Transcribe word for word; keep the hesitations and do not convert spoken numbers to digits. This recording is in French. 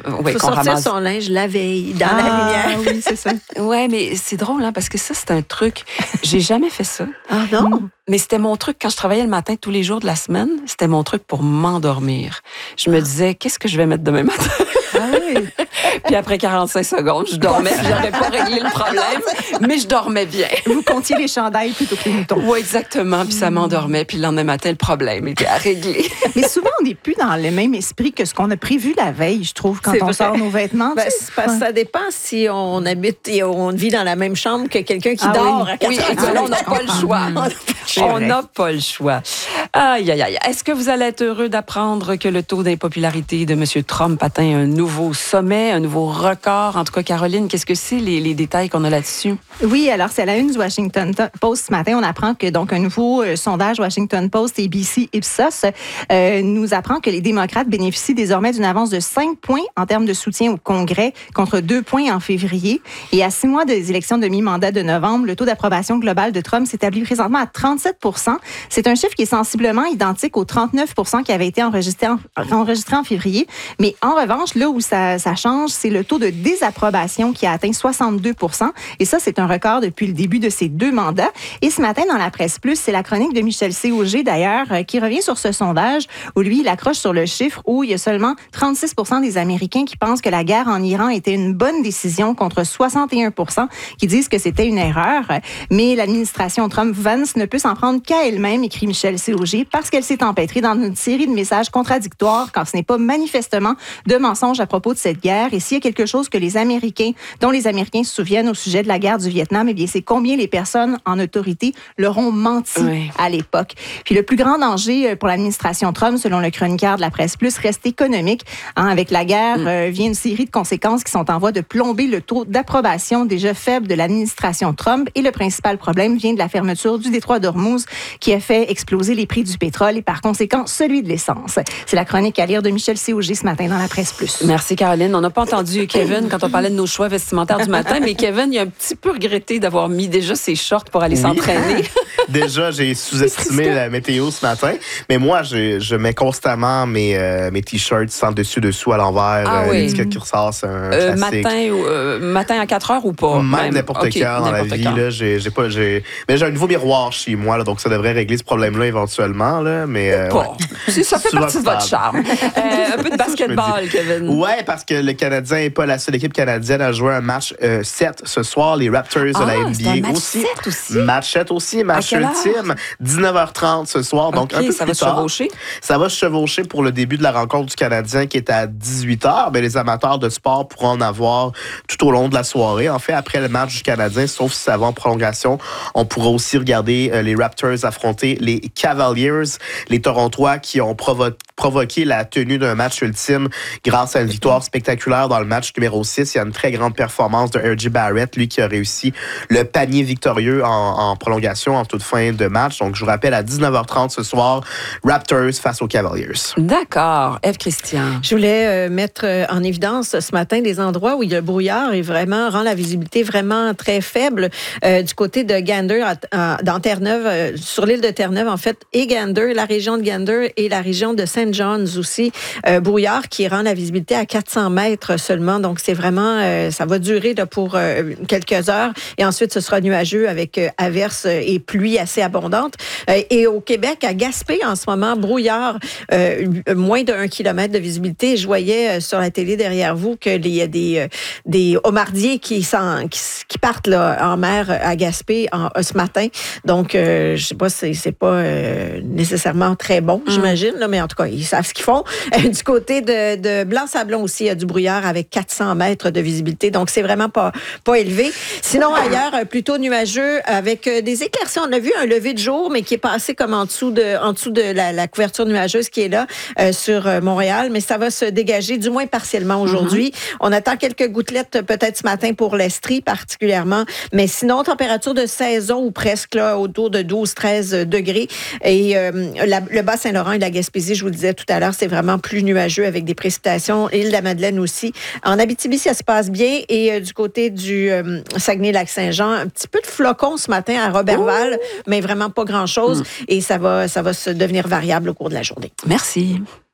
ouais, faut qu'on sortir ramasse. son linge la veille, dans ah, la lumière. Oui, c'est ça. Ouais, mais c'est drôle, hein, parce que ça, c'est un truc. J'ai jamais fait ça. Ah non? Mais c'était mon truc quand je travaillais le matin tous les jours de la semaine. C'était mon truc pour m'endormir. Je me disais, qu'est-ce que je vais mettre demain matin? Ah oui. Puis après quarante-cinq secondes, je dormais. Puis j'avais pas réglé le problème, mais je dormais bien. Vous comptiez les chandails plutôt que les moutons. Oui, exactement. Puis ça m'endormait. Puis le lendemain matin, le problème était à régler. Mais souvent, on n'est plus dans le même esprit que ce qu'on a prévu la veille, je trouve, quand C'est on vrai. sort nos vêtements. Ben, tu sais. c'est parce que ça dépend si on habite et on vit dans la même chambre que quelqu'un qui Ah dort oui. à quatre Oui, heures. et que là, on n'a pas le choix. C'est On vrai. n'a pas le choix. Aïe, aïe, aïe. Est-ce que vous allez être heureux d'apprendre que le taux d'impopularité de M. Trump atteint un nouveau sommet, un nouveau record? En tout cas, Caroline, qu'est-ce que c'est les, les détails qu'on a là-dessus? Oui, alors c'est à la une du Washington Post ce matin. On apprend que donc un nouveau euh, sondage Washington Post et B C Ipsos euh, nous apprend que les démocrates bénéficient désormais d'une avance de cinq points en termes de soutien au Congrès contre deux points en février. Et à six mois des élections de mi-mandat de novembre, le taux d'approbation global de Trump s'établit présentement à trente-sept pour cent. C'est un chiffre qui est sensiblement identique aux trente-neuf pour cent qui avait été enregistré en, enregistré en février. Mais en revanche, là où ça, ça change, c'est le taux de désapprobation qui a atteint soixante-deux pour cent. Et ça, c'est un record depuis le début de ces deux mandats. Et ce matin, dans la Presse Plus, c'est la chronique de Michel C. Auger, d'ailleurs, euh, qui revient sur ce sondage où lui, il accroche sur le chiffre où il y a seulement trente-six pour cent des Américains qui pensent que la guerre en Iran était une bonne décision contre soixante et un pour cent qui disent que c'était une erreur. Mais l'administration Trump-Vance ne peut s'en prendre qu'à elle-même, écrit Michel C. Auger, parce qu'elle s'est empêtrée dans une série de messages contradictoires quand ce n'est pas manifestement de mensonges à propos de cette guerre. Et s'il y a quelque chose que les Américains, dont les Américains se souviennent au sujet de la guerre du Vietnam, eh bien, c'est combien les personnes en autorité leur ont menti Oui. à l'époque. Puis le plus grand danger pour l'administration Trump, selon le chroniqueur de la Presse Plus, reste économique. Hein, avec la guerre, mm. euh, vient une série de conséquences qui sont en voie de plomber le taux d'approbation déjà faible de l'administration Trump. Et le principal problème vient de la fermeture du détroit d'Ormuz qui a fait exploser les prix du pétrole et par conséquent celui de l'essence. C'est la chronique à lire de Michel C. Auger ce matin dans la Presse Plus. Merci, Caroline. On n'a pas entendu Kevin quand on parlait de nos choix vestimentaires du matin, mais Kevin, il a un petit peu regretté d'avoir mis déjà ses shorts pour aller Oui. s'entraîner. Déjà, j'ai sous-estimé la météo ce matin, mais moi, je, je mets constamment mes, euh, mes t-shirts sans dessus-dessous à l'envers, Ah euh, oui. l'étiquette qui ressort, c'est un Euh, classique. matin, ou, euh, matin à quatre heures ou pas? Même n'importe OK, quand dans la n'importe vie, quand. là, j'ai, j'ai pas, j'ai, mais j'ai un nouveau miroir chez moi, là, donc ça devrait régler ce problème-là éventuellement, là, mais euh, Pas. ouais. C'est- Ça fait Souvent partie de votre charme. Euh, un peu de basketball, Kevin. Ouais, parce que le Canadien n'est pas la seule équipe canadienne à jouer un match euh, sept ce soir. Les Raptors Ah, de la N B A c'est un match aussi. sept aussi? Match sept aussi, match quelle heure? ultime. dix-neuf heures trente ce soir, donc OK, un peu ça plus va se tard. chevaucher. Ça va se chevaucher pour le début de la rencontre du Canadien qui est à dix-huit heures. Mais les amateurs de sport pourront en avoir tout au long de la soirée. En fait, après le match du Canadien, sauf si ça va en prolongation, on pourra aussi regarder euh, les Raptors affronter les Cavaliers, les Torontois qui ont provo- provoqué la tenue d'un match ultime grâce à une victoire spectaculaire dans le match numéro six. Il y a une très grande performance de R J Barrett, lui qui a réussi le panier victorieux en, en prolongation en toute fin de match. Donc, je vous rappelle, à dix-neuf heures trente ce soir, Raptors face aux Cavaliers. D'accord. Ève Christian. Je voulais euh, mettre euh, en évidence ce matin des endroits où il y a le brouillard et vraiment rend la visibilité vraiment très faible. Euh, du côté de Gander, à, à, dans Terre-Neuve, euh, sur l'île de Terre-Neuve, en fait, et Gander, la région de Gander et la région de Saint John's aussi. Euh, brouillard qui rend la visibilité à quatre cents mètres seulement. Donc, c'est vraiment, euh, ça va durer là, pour euh, quelques heures. Et ensuite, ce sera nuageux avec euh, averses et pluie assez abondantes. Euh, et au Québec, à Gaspé, en ce moment, brouillard, euh, moins d'un kilomètre de visibilité. Je voyais euh, sur la télé derrière vous qu'il y a des, euh, des homardiers qui, s'en, qui, qui partent là, en mer à Gaspé en, ce matin. Donc, euh, je sais pas, c'est, c'est pas euh, nécessairement très bon, mm. j'imagine, là, mais en tout cas, ils savent ce qu'ils font. Euh, du côté de, de Blanc-Sablon aussi, il y a du brouillard avec quatre cents mètres de visibilité. Donc, c'est vraiment pas, pas élevé. Sinon, ailleurs, plutôt nuageux avec des éclaircies. On a vu un lever de jour, mais qui est passé comme en dessous de, en dessous de la, la couverture nuageuse qui est là euh, sur Montréal. Mais ça va se dégager, du moins partiellement aujourd'hui. Mm-hmm. On attend quelques gouttelettes peut-être ce matin pour l'Estrie particulièrement. Mais sinon, température de saison ou presque là, autour de douze à treize degrés. Et euh, la, le Bas-Saint-Laurent et la Gaspésie, je vous le disais tout à l'heure, c'est vraiment plus nuageux avec des précipitations. Île de la Madeleine aussi. En Abitibi, ça se passe bien. Et euh, du côté du euh, Saguenay-Lac-Saint-Jean, un petit peu de flocons ce matin à Roberval, Ouh! mais vraiment pas grand-chose. Mm. Et ça va, ça va se devenir variable au cours de la journée. Merci.